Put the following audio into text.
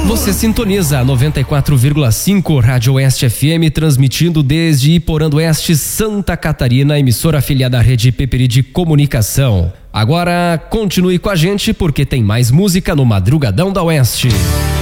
Você sintoniza a 94,5 Rádio Oeste FM, transmitindo desde Iporã do Oeste, Santa Catarina, emissora afiliada à Rede Peperi de Comunicação. Agora continue com a gente porque tem mais música no Madrugadão da Oeste.